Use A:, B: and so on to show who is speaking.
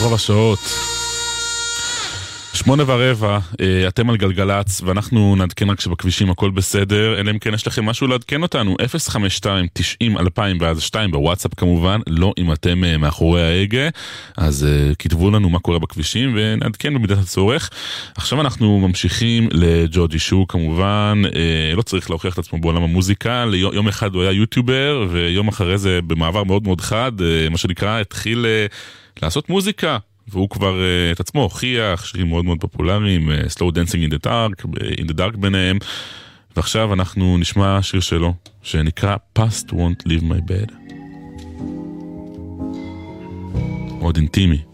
A: רוב השעות 8:15, אתם על גלגלץ, ואנחנו נעדכן רק שבכבישים הכל בסדר, אלא אם כן יש לכם משהו לעדכן אותנו, 052-90-2000 ואז 2 בוואטסאפ כמובן, לא אם אתם מאחורי ההגה, אז כתבו לנו מה קורה בכבישים ונעדכן במידת הצורך. עכשיו אנחנו ממשיכים לג'וג'י שו כמובן, לא צריך להוכיח את עצמו בעולם המוזיקה, יום אחד הוא היה יוטיובר, ויום אחרי זה במעבר מאוד מאוד חד, מה שנקרא, התחיל לעשות מוזיקה. והוא כבר את עצמו הוכיח, שירים מאוד מאוד פופולריים, Slow Dancing in the Dark ביניהם, ועכשיו אנחנו נשמע שיר שלו, שנקרא Past Won't Leave My Bed. מאוד אינטימי.